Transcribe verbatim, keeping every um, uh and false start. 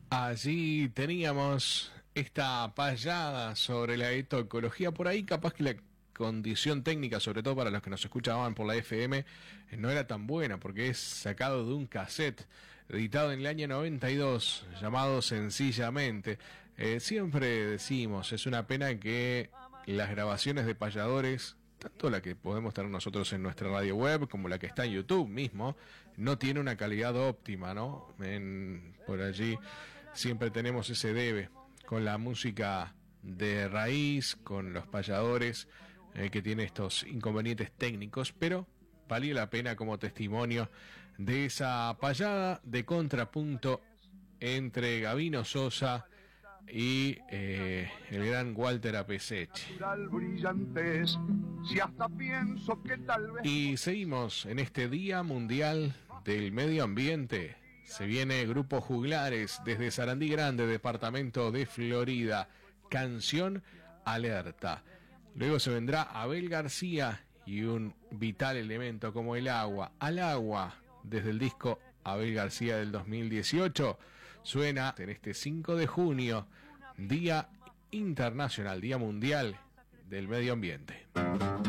Allí teníamos esta payada sobre la etoecología. Por ahí capaz que la condición técnica, sobre todo para los que nos escuchaban por la F M, no era tan buena, porque es sacado de un cassette editado en el año noventa y dos, llamado Sencillamente. Eh, siempre decimos, es una pena que las grabaciones de payadores, tanto la que podemos tener nosotros en nuestra radio web como la que está en YouTube mismo, no tiene una calidad óptima, ¿no? En, por allí siempre tenemos ese debe con la música de raíz, con los payadores, eh, que tiene estos inconvenientes técnicos, pero valía la pena como testimonio de esa payada de contrapunto entre Gabino Sosa y eh, el gran Walter Apeseche. Y seguimos en este Día Mundial del Medio Ambiente. Se viene Grupo Juglares desde Sarandí Grande, departamento de Florida. Canción Alerta. Luego se vendrá Abel García y un vital elemento como el agua. Al agua, desde el disco Abel García del dos mil dieciocho, suena en este cinco de junio, Día Internacional, Día Mundial del Medio Ambiente.